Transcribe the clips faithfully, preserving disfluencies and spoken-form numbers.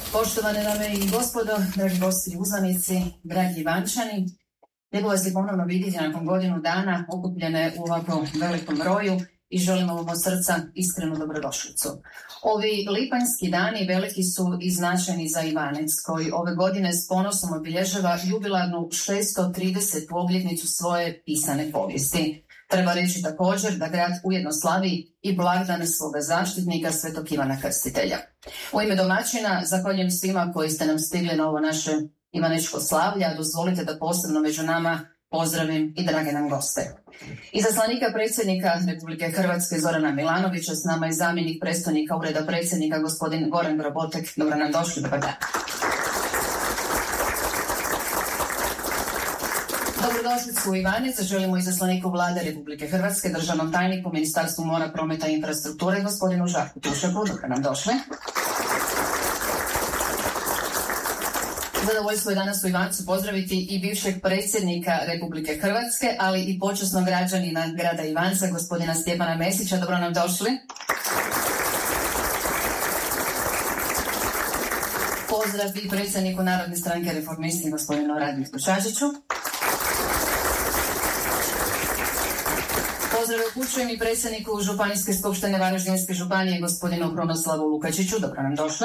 Poštovane dame i gospodo, dragi gosti i uzvanici, dragi Ivančani, lijepo vas je ponovno vidjeti nakon godinu dana okupljene u ovako velikom broju i želimo vam od srca iskrenu dobrodošlicu. Ovi lipanjski dani veliki su i značajni za Ivanec, koji ove godine s ponosom obilježava jubilarnu šesto tridesetu obljetnicu svoje pisane povijesti. Treba reći također da grad ujedno slavi i blagdan svoga zaštitnika Svetog Ivana Krstitelja. U ime domaćina zahvaljujem svima koji ste nam stigli na ovo naše ivanečko slavlje, a dozvolite da posebno među nama pozdravim i drage nam goste. Izaslanika predsjednika Republike Hrvatske Zorana Milanovića, s nama je zamjenik predstojnika Ureda predsjednika gospodin Goran Grobotek. Dobro nam došli, dobar dan. Dobrodošlicu u Ivanec želimo izaslaniku Vlade Republike Hrvatske, državnom tajniku Ministarstvu mora, prometa i infrastrukture, gospodinu Žarku Tušaku. Dobro nam došli. Zadovoljstvo je danas u Ivancu pozdraviti i bivšeg predsjednika Republike Hrvatske, ali i počasnog građanina grada Ivanca, gospodina Stjepana Mesića. Dobro nam došli. Pozdrav i predsjedniku Narodne stranke Reformisti, gospodinu Radimiru Čačiću. Pozdrav upućujem i predsjedniku Županijske skupštine Varaždinske županije, gospodinu Krunoslavu Lukačiću. Dobro nam došli.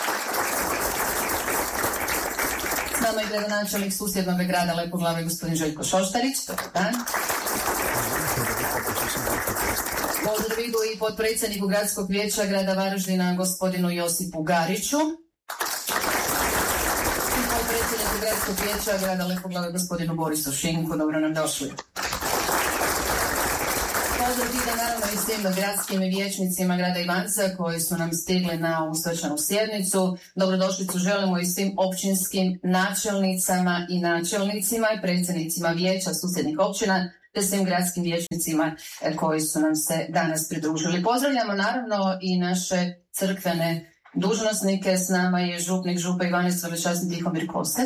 S nama je gradonačelnik susjednog grada Lepoglave, gospodin Željko Šoštarić. Dobar dan. Pozdrav idu i potpredsjedniku gradskog vijeća grada Varaždina, gospodinu Josipu Gariću. I potpredsjedniku gradskog vijeća grada Lepoglave, gospodinu Borisu Šinku. Dobro nam došli. Pozdrav ide naravno i svim gradskim vijećnicima grada Ivanca koji su nam stigli na ovu svečanu sjednicu. Dobrodošlicu želimo i svim općinskim načelnicama i načelnicima i predsjednicima vijeća susjednih općina te svim gradskim vijećnicima koji su nam se danas pridružili. Pozdravljamo naravno i naše crkvene dužnosnike. S nama je župnik župa Ivanec velečasni Tihomir Kostec.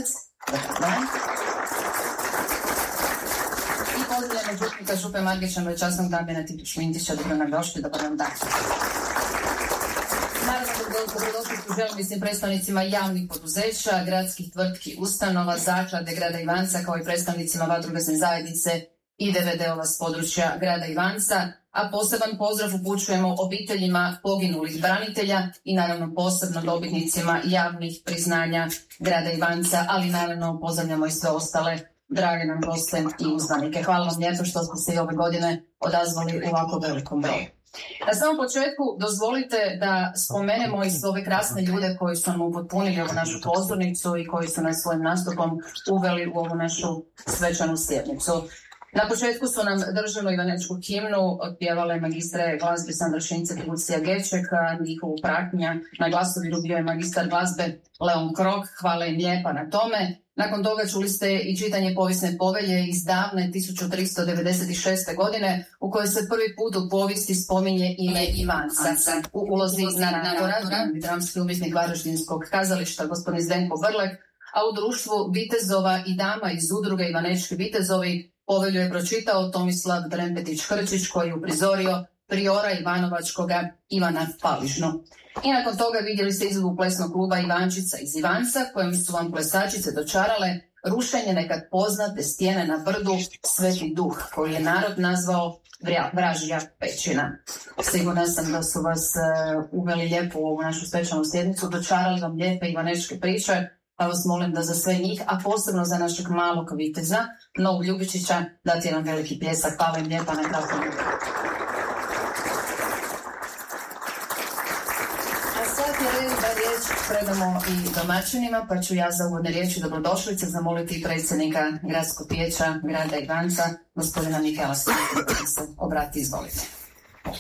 Pozdravljamo župnika župe Margeća velečasnog Damjana Titu Šmintića. Dobro nam došli, dobar nam dan. Naravno, dobrodošlicu želim i svim predstavnicima javnih poduzeća, gradskih tvrtki, ustanova, zaklade grada Ivanca, kao i predstavnicima vatrogasne zajednice i D V D-ova s područja grada Ivanca, a poseban pozdrav upućujemo obiteljima poginulih branitelja i naravno posebno dobitnicima javnih priznanja grada Ivanca, ali naravno pozdravljamo i sve ostale drage nam goste i uzvanike. Hvala vam lijepo što ste se i ove godine odazvali u ovako velikom broju. Na samom početku dozvolite da spomenemo i sve ove krasne ljude koji su nam upotpunili ovu našu pozornicu i koji su nas svojim nastupom uveli u ovu našu svečanu sjednicu. Na početku su nam državnu ivanečku himnu otpjevale magistre glazbe Sandra Šince i Lucija Geček, a njihovu pratnja na glasoviru bio je magistar glazbe Leon Krok. Hvala im lijepa na tome. Nakon toga čuli ste i čitanje povijesne povelje iz davne tisuću tristo devedeset šeste. godine u kojoj se prvi put u povijesti spominje ime Ivanca. U ulozi naratora, dramski umjetnik Varaždinskog kazališta gospodin Zdenko Vrlek, a u društvu vitezova i dama iz udruge Ivanečki vitezovi povelju je pročitao Tomislav Drempetić-Hrčić, koji je uprizorio priora Ivanovačkoga Ivana Paližnu. I nakon toga vidjeli ste izvedbu plesnog kluba Ivančica iz Ivanca, kojem su vam plesačice dočarale rušenje nekad poznate stijene na brdu Sveti Duh, koji je narod nazvao Vražja pećina. Sigurna sam da su vas uh, uveli lijepo u ovu našu svečanu sjednicu, dočarali vam lijepe ivanečke priče, pa vas molim da za sve njih, a posebno za našeg malog viteza, Novog Ljubičića, dati nam veliki pljesak. Hvala im lijepa na kratkom. Da riječ predamo i domaćinima, pa ću ja za uvodne riječi dobrodošlice zamoliti predsjednika gradskog vijeća grada Ivanca, gospodina Mihajla Stojka, da se obrati. Izvolite.